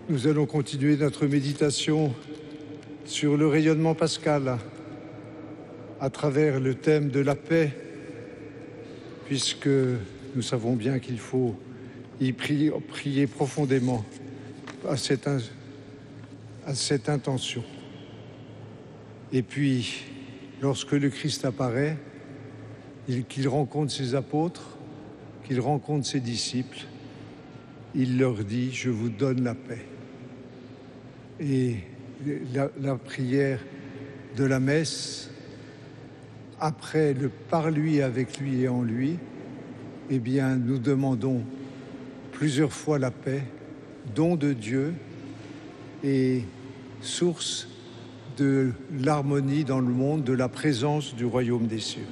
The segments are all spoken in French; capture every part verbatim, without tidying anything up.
Nous allons continuer notre méditation sur le rayonnement pascal à travers le thème de la paix, puisque nous savons bien qu'il faut y prier, prier profondément à cette, à cette intention. Et puis, lorsque le Christ apparaît, qu'il rencontre ses apôtres, qu'il rencontre ses disciples, il leur dit « Je vous donne la paix ». Et la, la prière de la messe, après le par lui, avec lui et en lui, eh bien, nous demandons plusieurs fois la paix, don de Dieu et source de l'harmonie dans le monde, de la présence du royaume des cieux.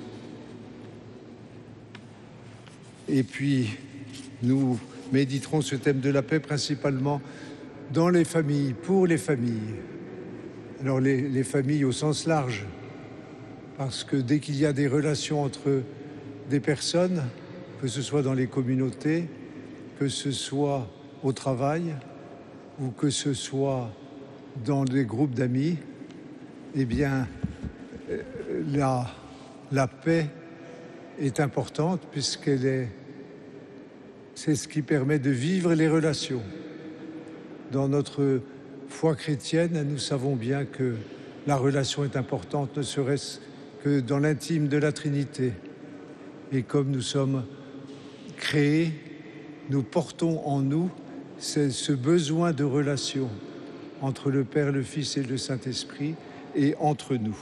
Et puis, nous méditerons ce thème de la paix principalement dans les familles, pour les familles. Alors les, les familles au sens large, parce que dès qu'il y a des relations entre des personnes, que ce soit dans les communautés, que ce soit au travail ou que ce soit dans des groupes d'amis, eh bien, la, la paix est importante puisqu'elle est, c'est ce qui permet de vivre les relations. Dans notre foi chrétienne, nous savons bien que la relation est importante, ne serait-ce que dans l'intime de la Trinité. Et comme nous sommes créés, nous portons en nous ce besoin de relation entre le Père, le Fils et le Saint-Esprit et entre nous.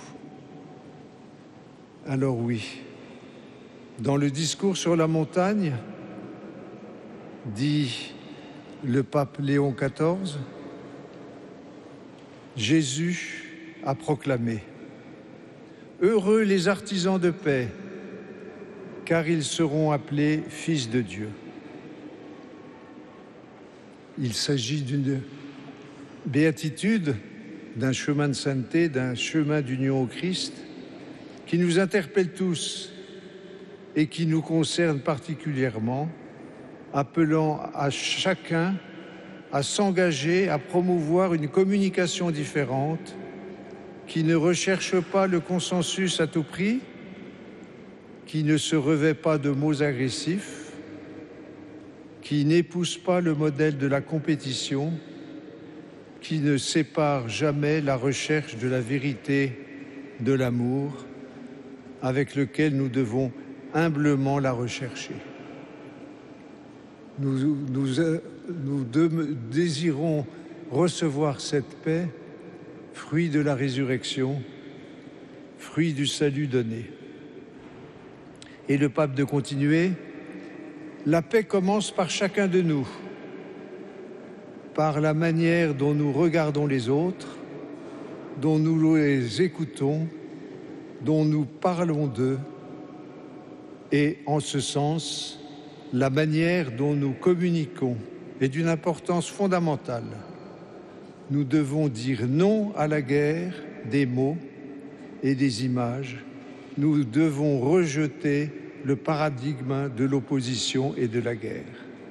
Alors oui, dans le discours sur la montagne, dit le pape Léon quatorze, Jésus a proclamé « Heureux les artisans de paix, car ils seront appelés fils de Dieu ». Il s'agit d'une béatitude, d'un chemin de sainteté, d'un chemin d'union au Christ qui nous interpelle tous et qui nous concerne particulièrement, appelant à chacun à s'engager, à promouvoir une communication différente qui ne recherche pas le consensus à tout prix, qui ne se revêt pas de mots agressifs, qui n'épouse pas le modèle de la compétition, qui ne sépare jamais la recherche de la vérité de l'amour, avec lequel nous devons humblement la rechercher. Nous, nous, nous de, désirons recevoir cette paix, fruit de la résurrection, fruit du salut donné. Et le pape de continuer, la paix commence par chacun de nous, par la manière dont nous regardons les autres, dont nous les écoutons, dont nous parlons d'eux, et en ce sens, la manière dont nous communiquons est d'une importance fondamentale. Nous devons dire non à la guerre des mots et des images. Nous devons rejeter le paradigme de l'opposition et de la guerre.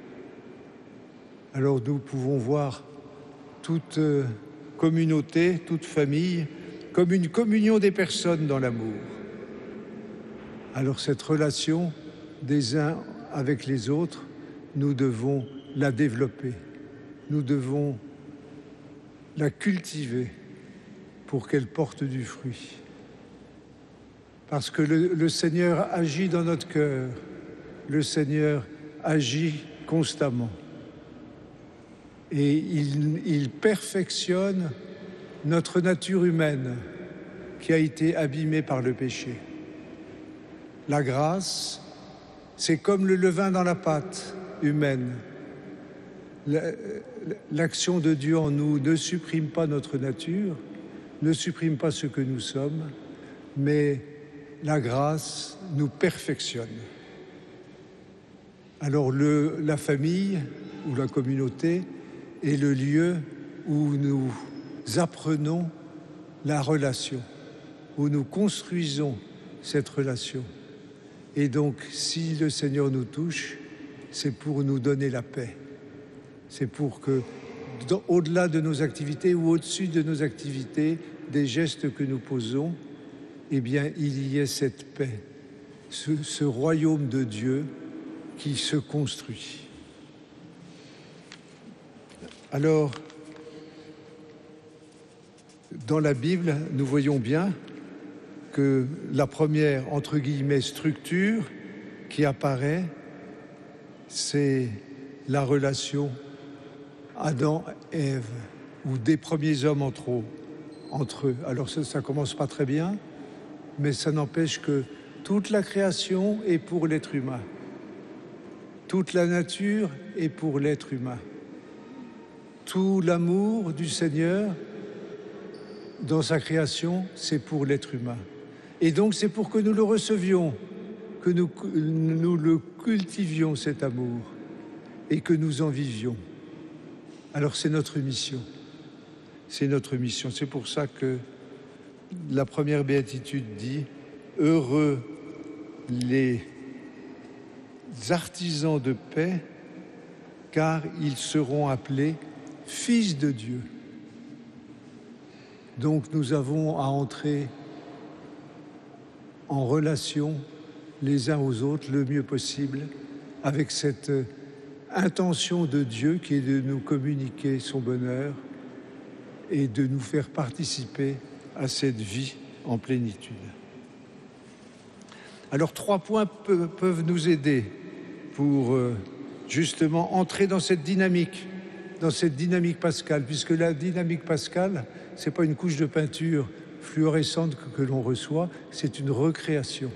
Alors nous pouvons voir toute communauté, toute famille, comme une communion des personnes dans l'amour. Alors cette relation des uns avec les autres, nous devons la développer, nous devons la cultiver pour qu'elle porte du fruit. Parce que le, le Seigneur agit dans notre cœur, le Seigneur agit constamment. Et il, il perfectionne notre nature humaine qui a été abîmée par le péché. La grâce, c'est comme le levain dans la pâte humaine. L'action de Dieu en nous ne supprime pas notre nature, ne supprime pas ce que nous sommes, mais la grâce nous perfectionne. Alors le, la famille ou la communauté est le lieu où nous apprenons la relation, où nous construisons cette relation. Et donc, si le Seigneur nous touche, c'est pour nous donner la paix. C'est pour que dans, au-delà de nos activités ou au-dessus de nos activités, des gestes que nous posons, eh bien, il y ait cette paix, ce, ce royaume de Dieu qui se construit. Alors, dans la Bible, nous voyons bien que la première, entre guillemets, structure qui apparaît, c'est la relation Adam-Ève, ou des premiers hommes entre eux. Entre eux. Alors ça, ça commence pas très bien, mais ça n'empêche que toute la création est pour l'être humain. Toute la nature est pour l'être humain. Tout l'amour du Seigneur dans sa création, c'est pour l'être humain. Et donc c'est pour que nous le recevions, que nous, nous le cultivions, cet amour, et que nous en vivions. Alors c'est notre mission. C'est notre mission. C'est pour ça que la première béatitude dit « Heureux les artisans de paix, car ils seront appelés fils de Dieu. » Donc nous avons à entrer en relation les uns aux autres le mieux possible avec cette intention de Dieu qui est de nous communiquer son bonheur et de nous faire participer à cette vie en plénitude. Alors trois points pe- peuvent nous aider pour euh, justement entrer dans cette dynamique, dans cette dynamique pascale, puisque la dynamique pascale, ce n'est pas une couche de peinture fluorescente que, que l'on reçoit, c'est une recréation.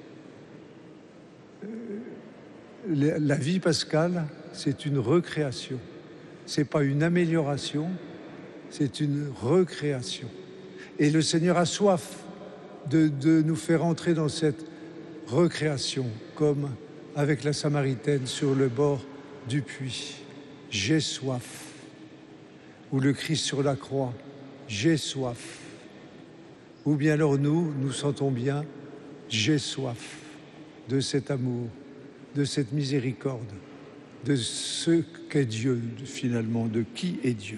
Euh, la, la vie pascale, c'est une recréation. Ce n'est pas une amélioration, c'est une recréation. Et le Seigneur a soif de, de nous faire entrer dans cette recréation, comme avec la Samaritaine sur le bord du puits. J'ai soif. Ou le Christ sur la croix. J'ai soif. Ou bien alors nous, nous sentons bien, j'ai soif de cet amour, de cette miséricorde, de ce qu'est Dieu finalement, de qui est Dieu.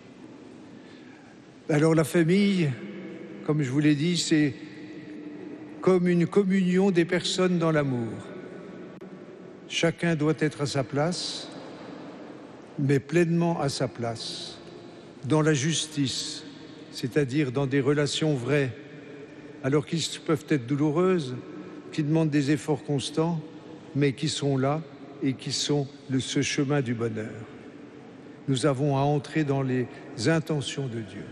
Alors la famille, comme je vous l'ai dit, c'est comme une communion des personnes dans l'amour. Chacun doit être à sa place, mais pleinement à sa place, dans la justice, c'est-à-dire dans des relations vraies, alors qu'ils peuvent être douloureuses, qui demandent des efforts constants, mais qui sont là et qui sont le, ce chemin du bonheur. Nous avons à entrer dans les intentions de Dieu.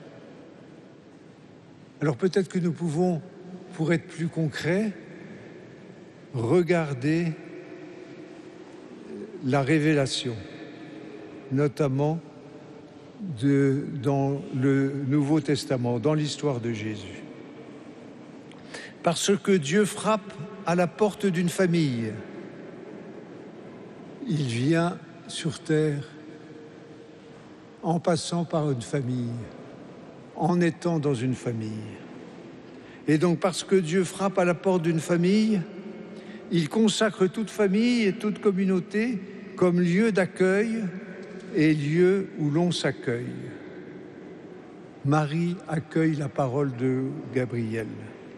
Alors peut-être que nous pouvons, pour être plus concrets, regarder la révélation, notamment de, dans le Nouveau Testament, dans l'histoire de Jésus. Parce que Dieu frappe à la porte d'une famille, il vient sur terre en passant par une famille, en étant dans une famille. Et donc parce que Dieu frappe à la porte d'une famille, il consacre toute famille et toute communauté comme lieu d'accueil et lieu où l'on s'accueille. Marie accueille la parole de Gabriel.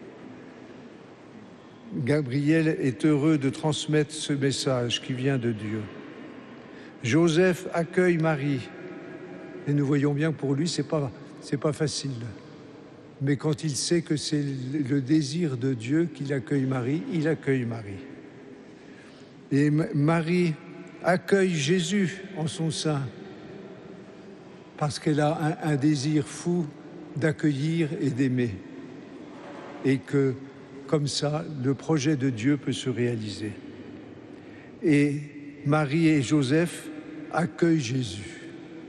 Gabriel est heureux de transmettre ce message qui vient de Dieu. Joseph accueille Marie. Et nous voyons bien que pour lui, ce n'est pas, c'est pas facile. Mais quand il sait que c'est le désir de Dieu qu'il accueille Marie, il accueille Marie. Et Marie accueille Jésus en son sein parce qu'elle a un, un désir fou d'accueillir et d'aimer. Et que, comme ça, le projet de Dieu peut se réaliser. Et Marie et Joseph accueillent Jésus.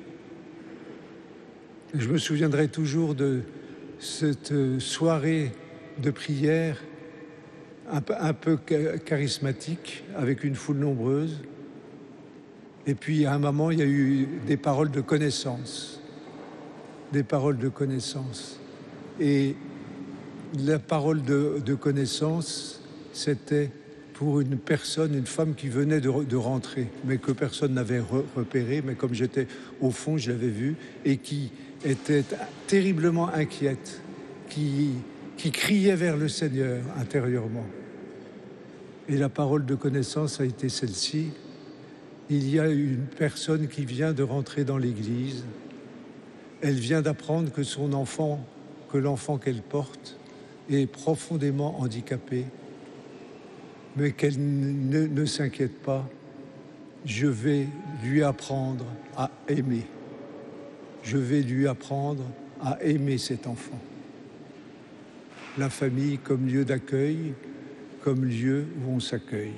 Je me souviendrai toujours de cette soirée de prière un peu, un peu charismatique, avec une foule nombreuse. Et puis, à un moment, il y a eu des paroles de connaissance. Des paroles de connaissance. Et la parole de, de connaissance, c'était « pour une personne, une femme qui venait de, de rentrer, mais que personne n'avait re repéré, mais comme j'étais au fond, je l'avais vue, et qui était terriblement inquiète, qui, qui criait vers le Seigneur intérieurement. Et la parole de connaissance a été celle-ci. Il y a une personne qui vient de rentrer dans l'église. Elle vient d'apprendre que son enfant, que l'enfant qu'elle porte, est profondément handicapé, mais qu'elle ne, ne s'inquiète pas. Je vais lui apprendre à aimer. Je vais lui apprendre à aimer cet enfant. La famille comme lieu d'accueil, comme lieu où on s'accueille.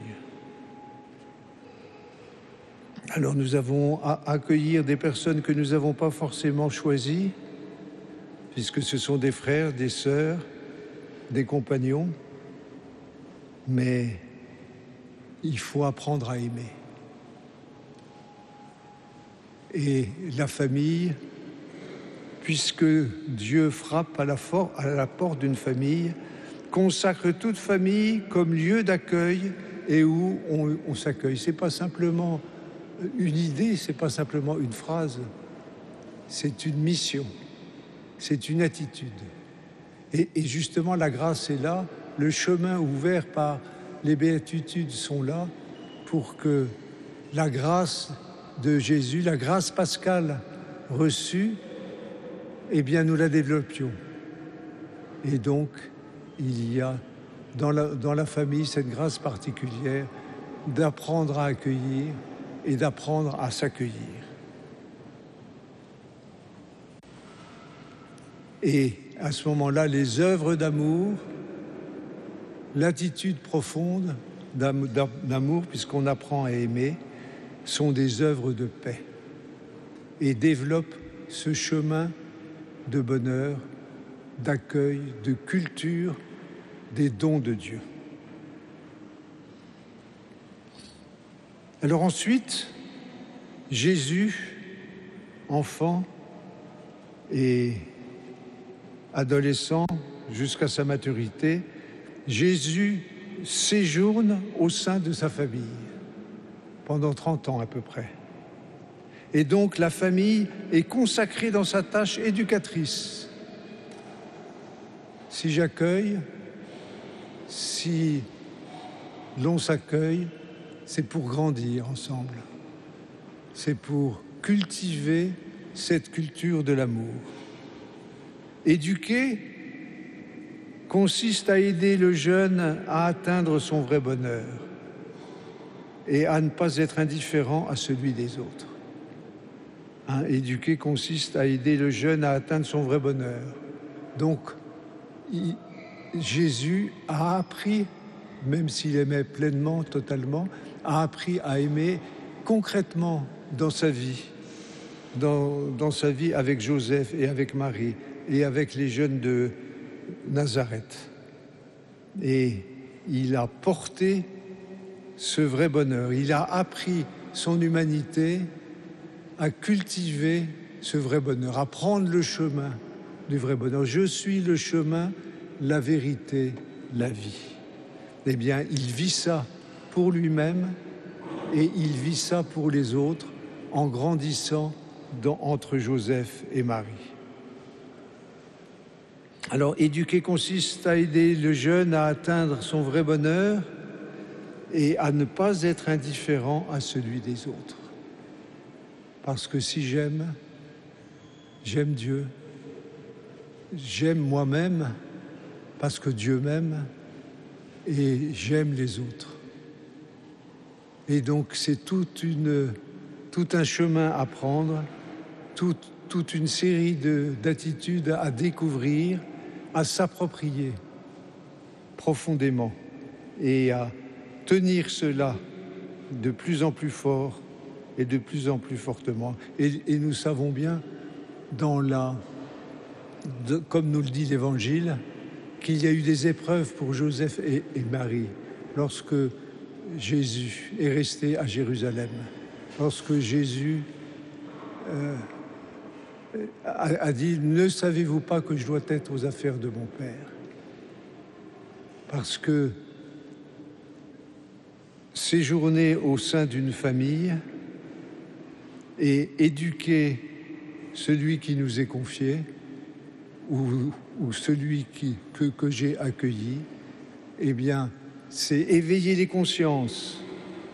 Alors nous avons à accueillir des personnes que nous n'avons pas forcément choisies, puisque ce sont des frères, des sœurs, des compagnons, mais il faut apprendre à aimer. Et la famille, puisque Dieu frappe à la, à la porte d'une famille, consacre toute famille comme lieu d'accueil et où on, on s'accueille. Ce n'est pas simplement une idée, ce n'est pas simplement une phrase, c'est une mission, c'est une attitude. Et, et justement, la grâce est là, le chemin ouvert par les béatitudes sont là pour que la grâce de Jésus, la grâce pascale reçue, eh bien, nous la développions. Et donc, il y a dans la, dans la famille cette grâce particulière d'apprendre à accueillir et d'apprendre à s'accueillir. Et à ce moment-là, les œuvres d'amour, l'attitude profonde d'amour, puisqu'on apprend à aimer, sont des œuvres de paix et développent ce chemin de bonheur, d'accueil, de culture des dons de Dieu. Alors ensuite, Jésus, enfant et adolescent jusqu'à sa maturité, Jésus séjourne au sein de sa famille pendant trente ans à peu près. Et donc la famille est consacrée dans sa tâche éducatrice. Si j'accueille, si l'on s'accueille, c'est pour grandir ensemble. C'est pour cultiver cette culture de l'amour. Éduquer consiste à aider le jeune à atteindre son vrai bonheur et à ne pas être indifférent à celui des autres. Hein, éduquer consiste à aider le jeune à atteindre son vrai bonheur. Donc, il, Jésus a appris, même s'il aimait pleinement, totalement, a appris à aimer concrètement dans sa vie, dans, dans sa vie avec Joseph et avec Marie et avec les jeunes de Nazareth. Et il a porté ce vrai bonheur. Il a appris son humanité à cultiver ce vrai bonheur, à prendre le chemin du vrai bonheur. Je suis le chemin, la vérité, la vie. Eh bien, il vit ça pour lui-même et il vit ça pour les autres en grandissant dans, entre Joseph et Marie. Alors, éduquer consiste à aider le jeune à atteindre son vrai bonheur et à ne pas être indifférent à celui des autres. Parce que si j'aime, j'aime Dieu, j'aime moi-même, parce que Dieu m'aime, et j'aime les autres. Et donc c'est toute une, tout un chemin à prendre, tout, toute une série de, d'attitudes à découvrir, à s'approprier profondément et à tenir cela de plus en plus fort et de plus en plus fortement. Et, et nous savons bien, dans la, de, comme nous le dit l'Évangile, qu'il y a eu des épreuves pour Joseph et, et Marie lorsque Jésus est resté à Jérusalem, lorsque Jésus euh, a, a dit « Ne savez-vous pas que je dois être aux affaires de mon Père ?» Parce que séjourner au sein d'une famille et éduquer celui qui nous est confié ou, ou celui qui, que, que j'ai accueilli, eh bien, c'est éveiller les consciences,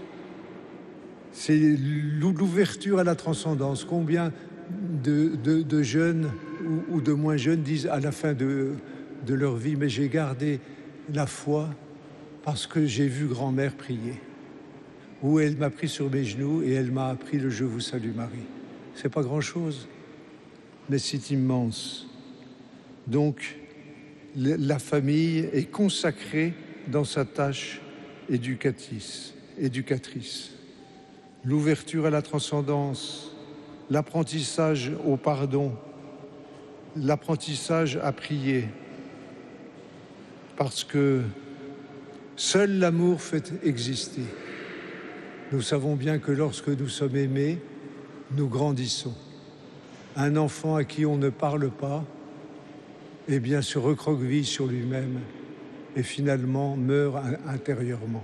c'est l'ouverture à la transcendance. Combien de, de, de jeunes ou, ou de moins jeunes disent à la fin de, de leur vie, mais j'ai gardé la foi parce que j'ai vu grand-mère prier, ou elle m'a pris sur mes genoux et elle m'a appris le « Je vous salue Marie ». C'est pas grand-chose, mais c'est immense. Donc, la famille est consacrée dans sa tâche éducatrice. éducatrice. L'ouverture à la transcendance, l'apprentissage au pardon, l'apprentissage à prier, parce que seul l'amour fait exister. Nous savons bien que lorsque nous sommes aimés, nous grandissons. Un enfant à qui on ne parle pas, eh bien, se recroqueville sur lui-même et finalement meurt intérieurement.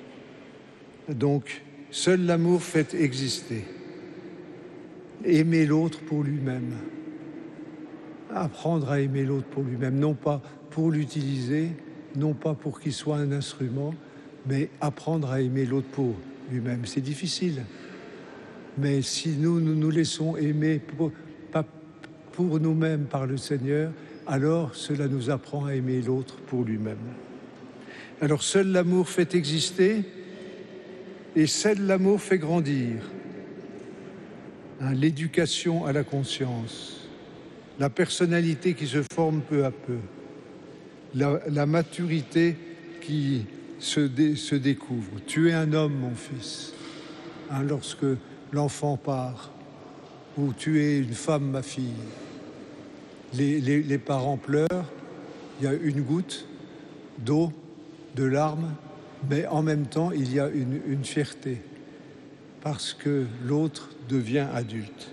Donc, seul l'amour fait exister. Aimer l'autre pour lui-même. Apprendre à aimer l'autre pour lui-même, non pas pour l'utiliser, non pas pour qu'il soit un instrument, mais apprendre à aimer l'autre pour lui-même. C'est difficile. Mais si nous nous, nous laissons aimer pour, pas pour nous-mêmes par le Seigneur, alors cela nous apprend à aimer l'autre pour lui-même. Alors seul l'amour fait exister et seul l'amour fait grandir. Hein, l'éducation à la conscience, la personnalité qui se forme peu à peu, la, la maturité qui se, dé, se découvre. Tu es un homme, mon fils, hein, lorsque l'enfant part, ou tu es une femme, ma fille. Les, les, les parents pleurent, il y a une goutte d'eau, de larmes, mais en même temps, il y a une, une fierté, parce que l'autre devient adulte.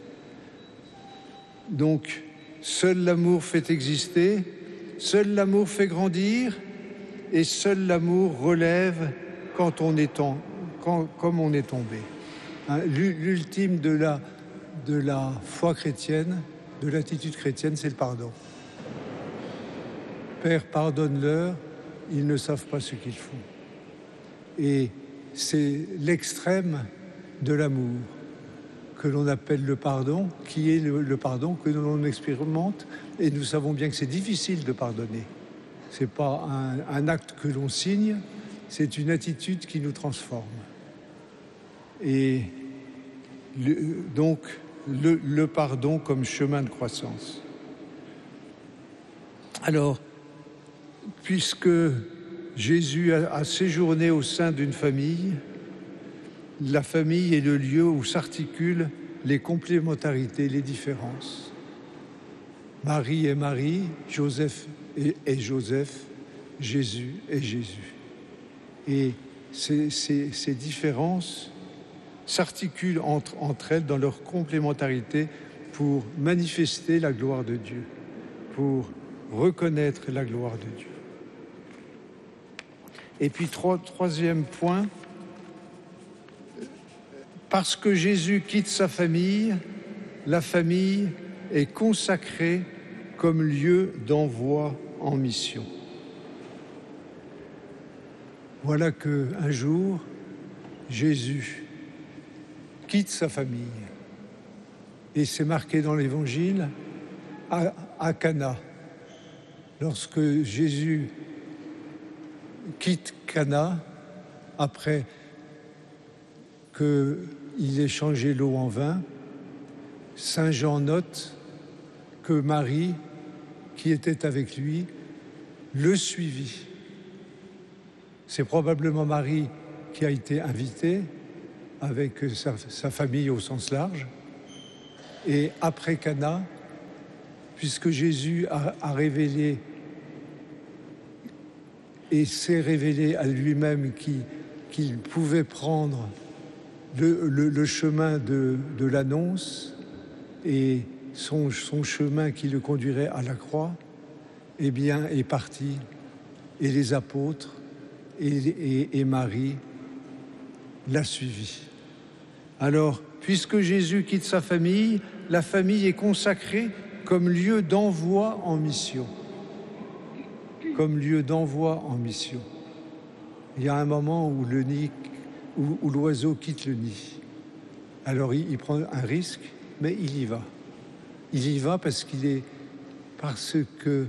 Donc, seul l'amour fait exister, seul l'amour fait grandir, et seul l'amour relève quand on est en, quand, comme on est tombé. Hein, l'ultime de la, de la foi chrétienne, de l'attitude chrétienne, c'est le pardon. Père, pardonne-leur, ils ne savent pas ce qu'ils font. Et c'est l'extrême de l'amour que l'on appelle le pardon, qui est le, le pardon que l'on expérimente, et nous savons bien que c'est difficile de pardonner. Ce n'est pas un, un acte que l'on signe, c'est une attitude qui nous transforme. Et le, donc, le, le pardon comme chemin de croissance. Alors, puisque Jésus a, a séjourné au sein d'une famille, la famille est le lieu où s'articulent les complémentarités, les différences. Marie est Marie, Joseph est Joseph, Jésus est Jésus. Et ces, ces, ces différences s'articulent entre, entre elles dans leur complémentarité pour manifester la gloire de Dieu, pour reconnaître la gloire de Dieu. Et puis, trois, troisième point, parce que Jésus quitte sa famille, la famille est consacrée comme lieu d'envoi en mission. Voilà qu'un jour, Jésus quitte sa famille. Et c'est marqué dans l'Évangile à, à Cana. Lorsque Jésus quitte Cana, après qu'il ait changé l'eau en vin, Saint Jean note que Marie, qui était avec lui, le suivit. C'est probablement Marie qui a été invitée avec sa, sa famille au sens large. Et après Cana, puisque Jésus a, a révélé et s'est révélé à lui-même qu'il, qu'il pouvait prendre le, le, le chemin de, de l'annonce et son, son chemin qui le conduirait à la croix, eh bien, est parti. Et les apôtres et, et, et Marie l'a suivi. Alors, puisque Jésus quitte sa famille, la famille est consacrée comme lieu d'envoi en mission. Comme lieu d'envoi en mission. Il y a un moment où le nid, où, où l'oiseau quitte le nid. Alors il, il prend un risque, mais il y va. Il y va parce qu'il est, parce que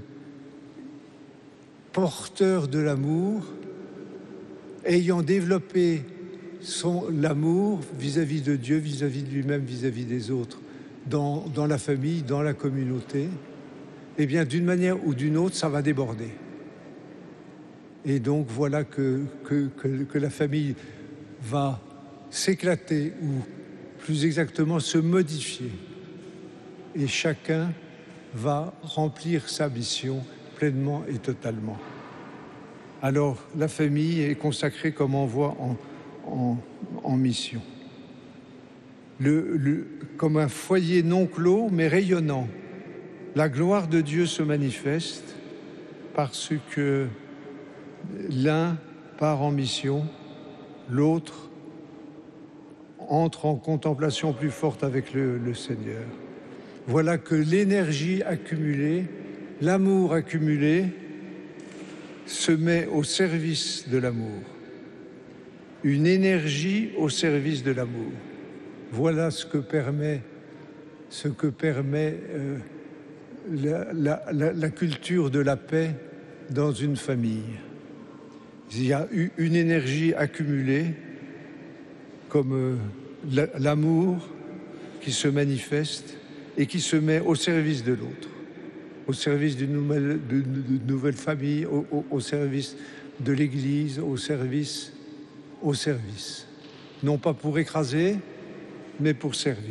porteur de l'amour, ayant développé son, l'amour vis-à-vis de Dieu, vis-à-vis de lui-même, vis-à-vis des autres, dans, dans la famille, dans la communauté, eh bien, d'une manière ou d'une autre, ça va déborder. Et donc, voilà que, que, que, que la famille va s'éclater, ou plus exactement, se modifier. Et chacun va remplir sa mission pleinement et totalement. Alors, la famille est consacrée comme envoi en, en, en mission. Le, le, comme un foyer non clos, mais rayonnant. La gloire de Dieu se manifeste parce que l'un part en mission, l'autre entre en contemplation plus forte avec le, le Seigneur. Voilà que l'énergie accumulée, l'amour accumulé, se met au service de l'amour. Une énergie au service de l'amour. Voilà ce que permet, ce que permet euh, la, la, la, la culture de la paix dans une famille. Il y a eu une énergie accumulée, comme euh, la, l'amour qui se manifeste et qui se met au service de l'autre, au service d'une nouvelle, de, de, de nouvelle famille, au, au, au service de l'Église, au service, au service. Non pas pour écraser, mais pour servir.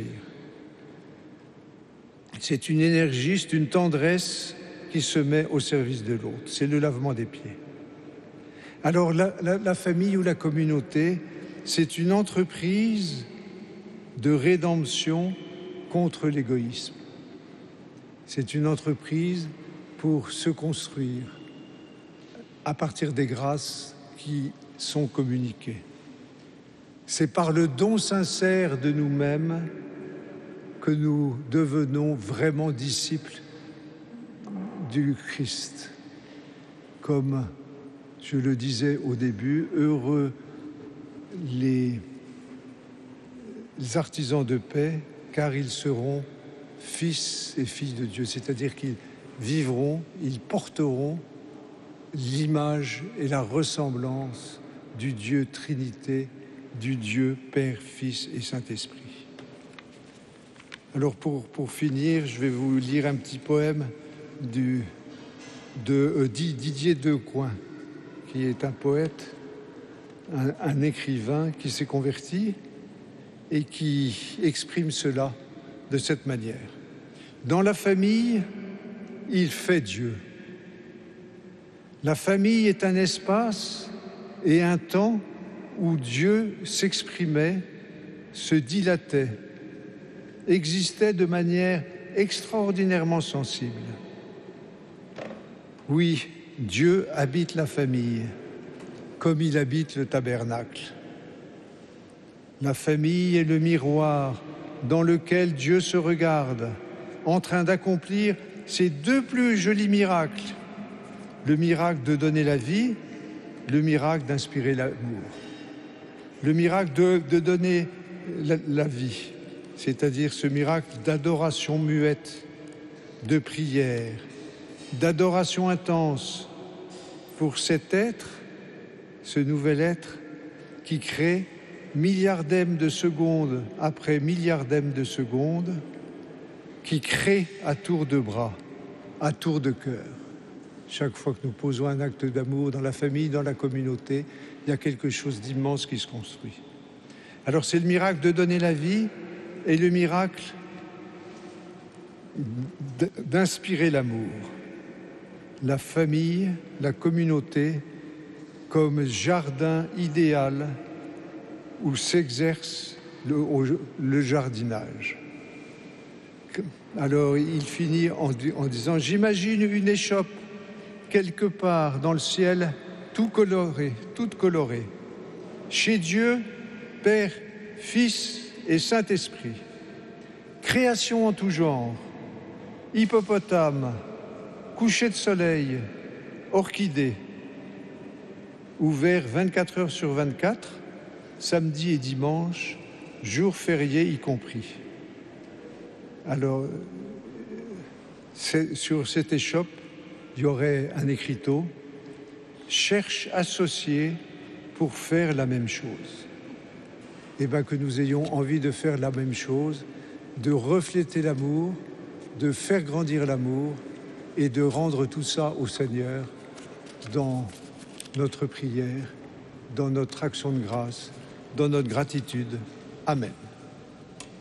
C'est une énergie, c'est une tendresse qui se met au service de l'autre. C'est le lavement des pieds. Alors la, la, la famille ou la communauté, c'est une entreprise de rédemption contre l'égoïsme. C'est une entreprise pour se construire à partir des grâces qui sont communiquées. C'est par le don sincère de nous-mêmes que nous devenons vraiment disciples du Christ. Comme je le disais au début, heureux les artisans de paix, car ils seront fils et filles de Dieu, c'est-à-dire qu'ils vivront, ils porteront l'image et la ressemblance du Dieu Trinité, du Dieu Père, Fils et Saint-Esprit. Alors pour, pour finir, je vais vous lire un petit poème du, de euh, Didier Decoing, qui est un poète, un, un écrivain qui s'est converti et qui exprime cela de cette manière. Dans la famille, il fait Dieu. La famille est un espace et un temps où Dieu s'exprimait, se dilatait, existait de manière extraordinairement sensible. Oui, Dieu habite la famille, comme il habite le tabernacle. La famille est le miroir dans lequel Dieu se regarde, en train d'accomplir ses deux plus jolis miracles. Le miracle de donner la vie, le miracle d'inspirer l'amour. Le miracle de, de donner la, la vie, c'est-à-dire ce miracle d'adoration muette, de prière, d'adoration intense pour cet être, ce nouvel être qui crée milliardème de secondes après milliardème de secondes, qui crée à tour de bras, à tour de cœur. Chaque fois que nous posons un acte d'amour dans la famille, dans la communauté, il y a quelque chose d'immense qui se construit. Alors c'est le miracle de donner la vie et le miracle d'inspirer l'amour. La famille, la communauté, comme jardin idéal où s'exerce le, le jardinage. Alors il finit en, en disant « J'imagine une échoppe quelque part dans le ciel, tout coloré, toute colorée. Chez Dieu, Père, Fils et Saint-Esprit. Création en tout genre, hippopotame, coucher de soleil, orchidée, ouvert vingt-quatre heures sur vingt-quatre, samedi et dimanche, jours fériés y compris. Alors, sur cette échoppe, il y aurait un écriteau « Cherche associé pour faire la même chose ». Et bien que nous ayons envie de faire la même chose, de refléter l'amour, de faire grandir l'amour et de rendre tout ça au Seigneur dans notre prière, dans notre action de grâce, dans notre gratitude. Amen.